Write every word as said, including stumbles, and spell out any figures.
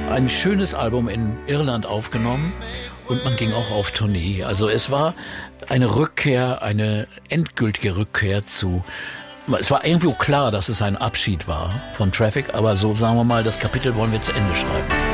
ein schönes Album in Irland aufgenommen und man ging auch auf Tournee. Also es war eine Rückkehr, eine endgültige Rückkehr zu... Es war irgendwo klar, dass es ein Abschied war von Traffic, aber so sagen wir mal, das Kapitel wollen wir zu Ende schreiben.